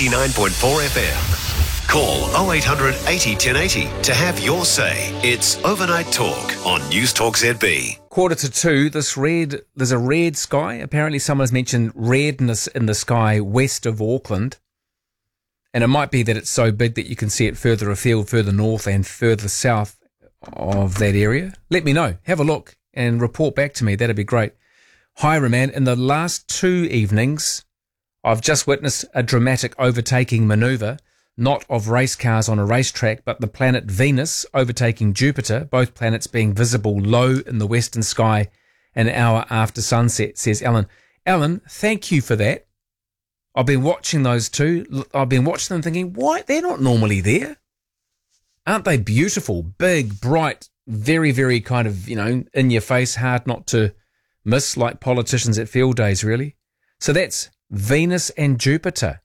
89.4 FM. Call 0800 80 1080 to have your say. It's Overnight Talk on News Talk ZB. 1:45, there's a red sky. Apparently someone has mentioned redness in the sky west of Auckland. And it might be that it's so big that you can see it further afield, further north and further south of that area. Let me know. Have a look and report back to me. That'd be great. Hi, Roman. In the last 2 evenings, I've just witnessed a dramatic overtaking manoeuvre, not of race cars on a racetrack, but the planet Venus overtaking Jupiter, both planets being visible low in the western sky an hour after sunset, says Alan. Alan, thank you for that. I've been watching those two. I've been watching them thinking, why? They're not normally there. Aren't they beautiful? Big, bright, very, very kind of, in your face, hard not to miss, like politicians at field days, really. So that's Venus and Jupiter.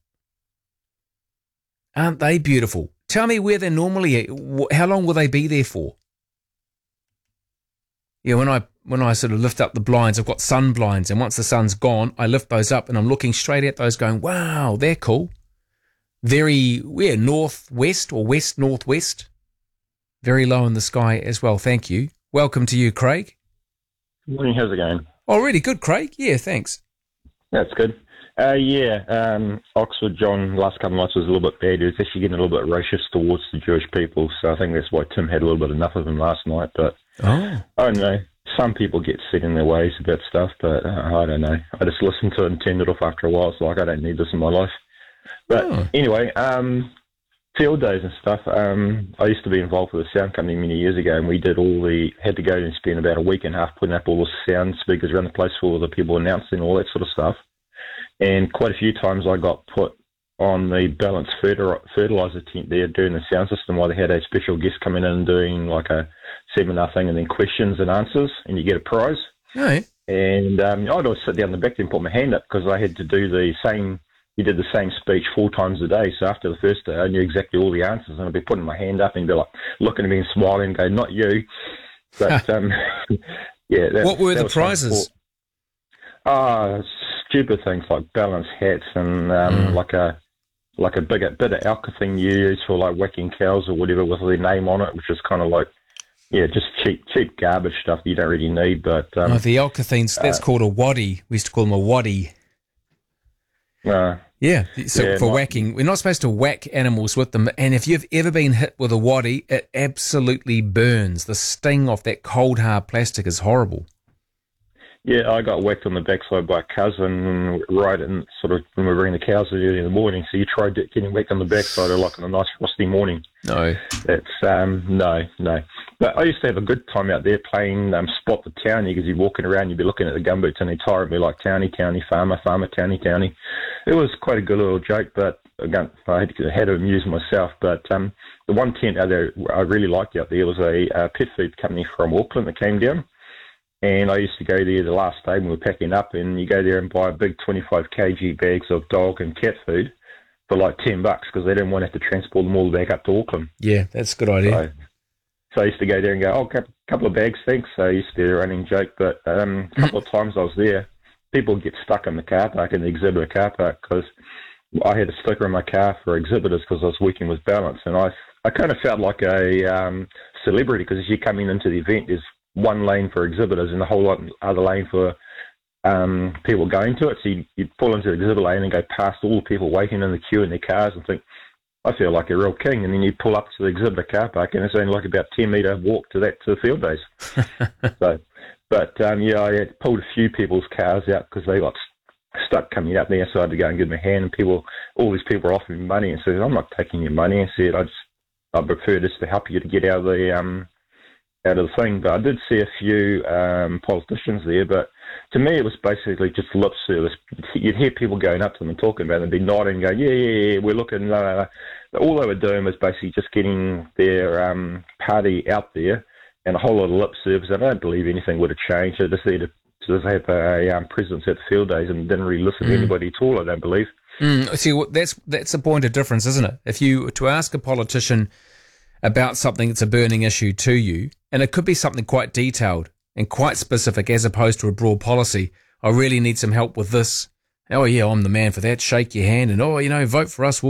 Aren't they beautiful? Tell me where they're normally, how long will they be there for? Yeah, when I sort of lift up the blinds, I've got sun blinds, and once the sun's gone, I lift those up and I'm looking straight at those going, wow, they're cool. Very, northwest or west-northwest. Very low in the sky as well, thank you. Welcome to you, Craig. Morning, how's it going? Oh, really good, Craig. Yeah, thanks. That's good. Oxford John last couple of months was a little bit bad. He was actually getting a little bit racist towards the Jewish people, so I think that's why Tim had a little bit enough of him last night. But I don't know. Some people get set in their ways about stuff, but I don't know. I just listened to it and turned it off after a while. It's like, I don't need this in my life. But anyway, field days and stuff. I used to be involved with a sound company many years ago, and we had to go and spend about a week and a half putting up all the sound speakers around the place for all the people announcing all that sort of stuff. And quite a few times I got put on the balanced fertiliser tent there doing the sound system while they had a special guest coming in and doing like a seminar thing and then questions and answers, and you get a prize. Right. And I'd always sit down in the back there and put my hand up because I had to do you did the same speech 4 times a day. So after the first day, I knew exactly all the answers, and I'd be putting my hand up and be like looking at me and smiling and go, not you. But, yeah. What were the prizes? Stupid things like balanced hats and like a bit of alka thing you use for like whacking cows or whatever with their name on it, which is kind of like, just cheap garbage stuff you don't really need. But the alka things, that's called a waddy. We used to call them a waddy. For whacking, we're not supposed to whack animals with them. And if you've ever been hit with a waddy, it absolutely burns. The sting off that cold hard plastic is horrible. Yeah, I got whacked on the backside by a cousin right in sort of when we were bringing the cows early in the morning. So you tried getting whacked on the backside like on a nice frosty morning. No. That's, no. But I used to have a good time out there playing Spot the Townie because you'd be walking around, you'd be looking at the gumboots and they'd tire at me like Townie, farmer, Townie. It was quite a good little joke, but again, I had to amuse myself. But the one tent out there I really liked out there was a pet food company from Auckland that came down. And I used to go there the last day when we were packing up, and you go there and buy a big 25 kg bags of dog and cat food for like $10 because they didn't want to have to transport them all back up to Auckland. Yeah, that's a good idea. So I used to go there and go, a couple of bags, thanks. So I used to do a running joke, but a couple of times I was there, people get stuck in the car park, in the exhibitor car park, because I had a sticker in my car for exhibitors because I was working with Balance, and I kind of felt like a celebrity because as you're coming into the event, there's one lane for exhibitors and a whole lot other lane for people going to it. So you'd pull into the exhibit lane and go past all the people waiting in the queue in their cars and think, I feel like a real king. And then you pull up to the exhibitor car park and it's only like about 10-metre walk to the field days. I had pulled a few people's cars out because they got stuck coming up there, so I had to go and give them a hand, and all these people were offering me money and said, I'm not taking your money. I said, I prefer just to help you to get out of the thing. But I did see a few politicians there, but to me it was basically just lip service. You'd hear people going up to them and talking about them, they'd be nodding and going, yeah, we're looking. All they were doing was basically just getting their party out there and a whole lot of lip service. I don't believe anything would have changed. They just needed to have a presence at the field days and didn't really listen to anybody at all, I don't believe. See, that's a point of difference, isn't it? If you were to ask a politician about something that's a burning issue to you, and it could be something quite detailed and quite specific as opposed to a broad policy. I really need some help with this. Oh, yeah, I'm the man for that. Shake your hand and, vote for us.